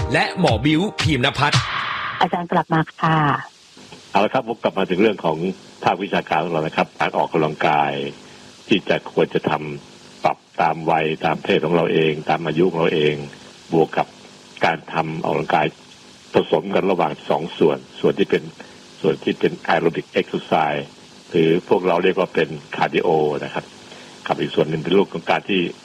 และหมอบิ้วพิมพ์นภัทรอาจารย์กลับมาค่ะเอาละครับผมกลับมาถึงเรื่องของภาควิชาการของเรานะครับการออกกำลังกายที่จะควรจะทำปรับตามวัยตามเพศของเราเองตามอายุของเราเองบวกกับการทำออกกำลังกายผสมกันระหว่างสองส่วนที่เป็นแอโรบิกเอ็กซ์ไซส์หรือพวกเราเรียกว่าเป็นคาร์ดิโอนะครับกับอีกส่วนหนึ่งเป็นเรื่องของการที่